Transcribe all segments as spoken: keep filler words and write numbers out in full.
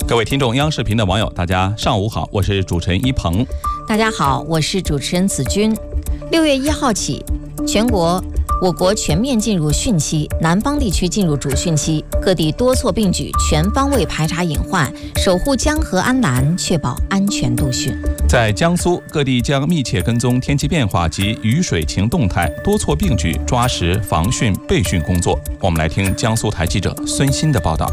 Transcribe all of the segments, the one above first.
各位听众，央视频的网友，大家上午好，我是主持人一鹏。 大家好，我是主持人子君。六月一号起，全国我国全面进入汛期，南方地区进入主汛期，各地多措并举，全方位排查隐患，守护江河安澜，确保安全度汛。 在江苏，各地将密切跟踪天气变化及雨水情动态，多措并举，抓实防汛备汛工作。我们来听江苏台记者孙鑫的报道。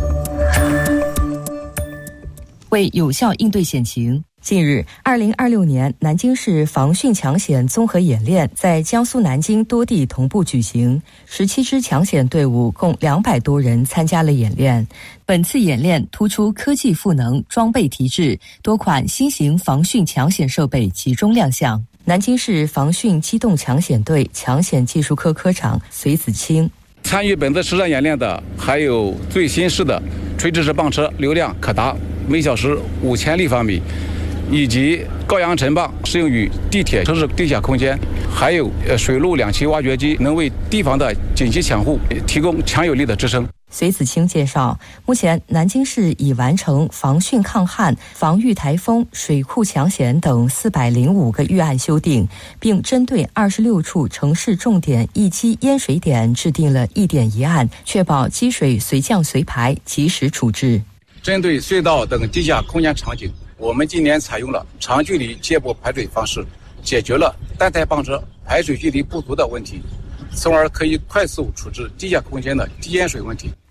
为有效应对险情，近日，二零二六年南京市防汛抢险综合演练在江苏南京多地同步举行，十七支抢险队伍共两百多人参加了演练。本次演练突出科技赋能、装备提质，多款新型防汛抢险设备集中亮相。南京市防汛机动抢险队抢险技术科科长隋子清。 参与本次实战演练的还有最新式的垂直式泵车，流量可达每小时五千立方米，以及高扬尘泵适用于地铁、城市地下空间，还有水陆两栖挖掘机，能为地方的紧急抢护提供强有力的支撑。 隋子清介绍，目前南京市已完成防汛抗旱、防御台风、水库抢险等四百零五个预案修订，并针对二十六处城市重点易积淹水点制定了一点一案，确保积水随降随排，及时处置。 针对隧道等地下空间场景，我们今年采用了长距离接驳排水方式，解决了单台泵车排水距离不足的问题，从而可以快速处置地下空间的低淹水问题。